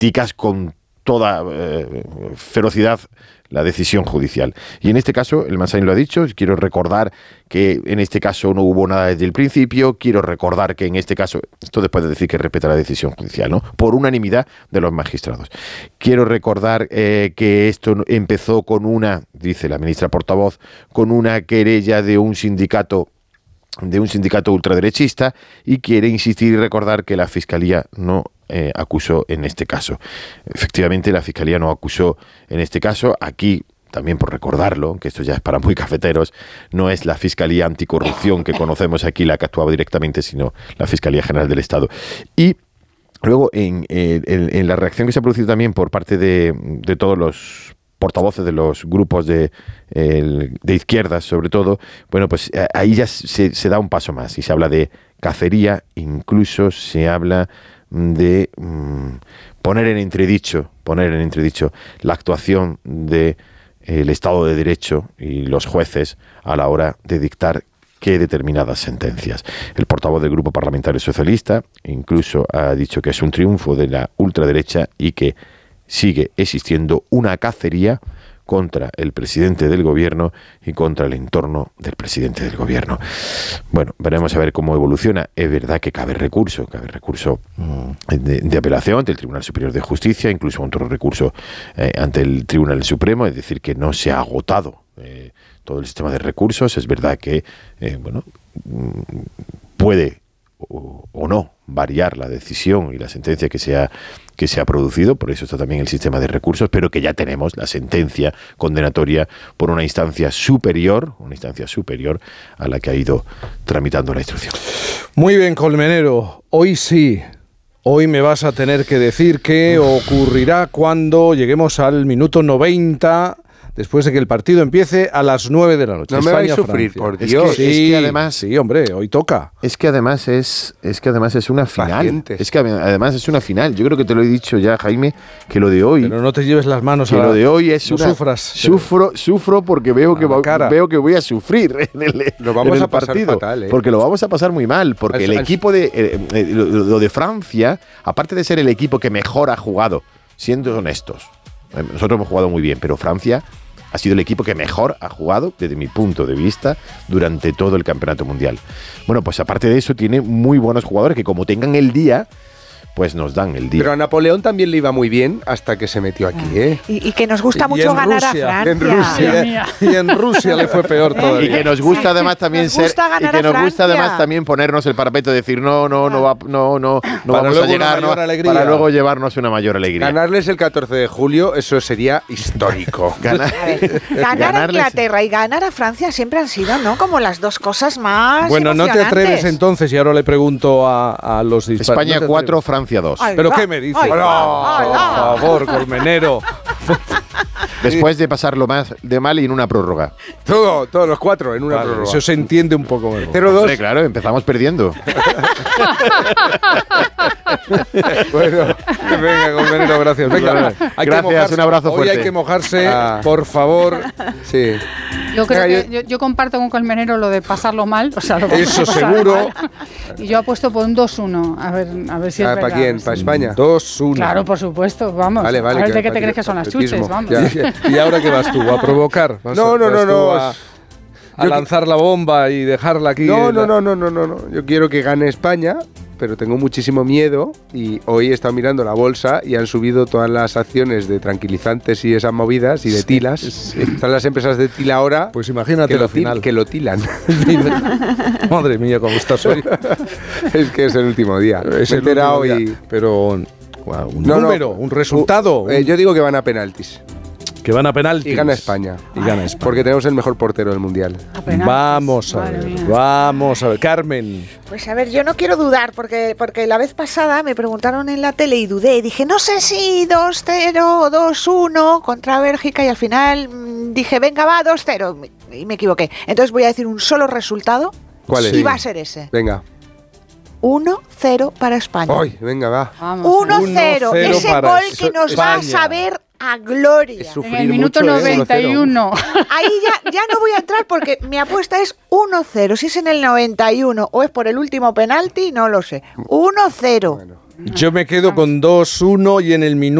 criticas con toda ferocidad la decisión judicial. Y en este caso, el Mansain lo ha dicho, quiero recordar que en este caso no hubo nada desde el principio, quiero recordar que en este caso, esto después de decir que respeta la decisión judicial, ¿no? Por unanimidad de los magistrados. Quiero recordar que esto empezó con dice la ministra portavoz, con una querella de un sindicato ultraderechista, y quiere insistir y recordar que la Fiscalía no acusó en este caso. Efectivamente, la Fiscalía no acusó en este caso. Aquí, también por recordarlo, que esto ya es para muy cafeteros, no es la Fiscalía Anticorrupción que conocemos aquí la que actuaba directamente, sino la Fiscalía General del Estado. Y luego, en la reacción que se ha producido también por parte de todos los portavoces de los grupos de izquierdas, sobre todo, bueno, pues ahí ya se da un paso más y se habla de cacería, incluso se habla de poner en entredicho la actuación del Estado de Derecho y los jueces a la hora de dictar qué determinadas sentencias. El portavoz del Grupo Parlamentario Socialista incluso ha dicho que es un triunfo de la ultraderecha y que sigue existiendo una cacería contra el presidente del gobierno y contra el entorno del presidente del gobierno. Bueno, veremos a ver cómo evoluciona. Es verdad que cabe recurso de apelación ante el Tribunal Superior de Justicia, incluso otro recurso ante el Tribunal Supremo, es decir, que no se ha agotado todo el sistema de recursos. Es verdad que puede o no variar la decisión y la sentencia que se ha producido, por eso está también el sistema de recursos, pero que ya tenemos la sentencia condenatoria por una instancia superior a la que ha ido tramitando la instrucción. Muy bien, Colmenero, hoy sí. Hoy me vas a tener que decir qué ocurrirá cuando lleguemos al minuto 90, después de que el partido empiece a las 9 de la noche. No me vais a sufrir, por Dios. Es que además, sí, hombre, hoy toca. Es que además es una final. Pacientes. Es que además es una final. Yo creo que te lo he dicho ya, Jaime, que lo de hoy. Pero no te lleves las manos que lo de hoy es no una. Sufras. Sufro porque veo que voy a sufrir lo vamos en el a pasar partido, fatal, porque lo vamos a pasar muy mal, porque el equipo lo de Francia, aparte de ser el equipo que mejor ha jugado, siendo honestos, nosotros hemos jugado muy bien, pero Francia ha sido el equipo que mejor ha jugado, desde mi punto de vista, durante todo el campeonato mundial. Bueno, pues aparte de eso, tiene muy buenos jugadores que, como tengan el día, pues nos dan el día. Pero a Napoleón también le iba muy bien hasta que se metió aquí, ¿eh? Y que nos gusta mucho ganar a Francia. Y en Rusia le fue peor todavía. Y que nos gusta además también también ponernos el parapeto y decir no vamos a llegar, para luego llevarnos una mayor alegría. Ganarles el 14 de julio, eso sería histórico. Ganar a Inglaterra y ganar a Francia siempre han sido, ¿no?, como las dos cosas más Bueno, no te atreves entonces, y ahora le pregunto a los España 4, Francia 2. ¿Pero qué me dices? Por favor, Colmenero. Después de pasarlo más de mal y en una prórroga. Todos los 4 en una prórroga. Eso se entiende un poco mejor. 0-2. Claro, empezamos perdiendo. Bueno, venga, Colmenero, gracias. Venga, gracias, un abrazo fuerte. Hoy hay que mojarse, por favor. Sí. Yo creo que yo comparto con Colmenero lo de pasarlo mal. O sea, eso seguro. Mal. Y yo apuesto por un 2-1. A ver si es verdad. ¿Para quién? ¿Para España? 2-1. Claro, por supuesto, vamos. Vale, a ver de qué te crees que son las chuches, vamos. ¿Y ahora qué vas tú? ¿A provocar? No. A lanzar la bomba y dejarla aquí. No. Yo quiero que gane España, pero tengo muchísimo miedo y hoy he estado mirando la bolsa y han subido todas las acciones de tranquilizantes y esas movidas y de tilas. Sí. Están las empresas de tila ahora. Pues imagínate la final. Que lo tilan. Madre mía, cómo estás hoy. Es que es el último día. Es el último día. Pero un número, un resultado. Yo digo que van a penaltis. Que van a penaltis. Y gana España. Porque tenemos el mejor portero del mundial. Vamos a ver. Carmen. Pues a ver, yo no quiero dudar, porque la vez pasada me preguntaron en la tele y dudé. Y dije, no sé si 2-0 o 2-1 contra Bélgica. Y al final dije, venga, va, 2-0. Y me equivoqué. Entonces voy a decir un solo resultado. ¿Cuál es? Y va a ser ese. Venga. 1-0 para España. Ay, venga, va. 1-0. Ese gol que nos va a saber a gloria. En el minuto 91. Ahí ya no voy a entrar porque mi apuesta es 1-0. Si es en el 91 o es por el último penalti, no lo sé. 1-0. Bueno. Yo me quedo con 2-1 y en el minuto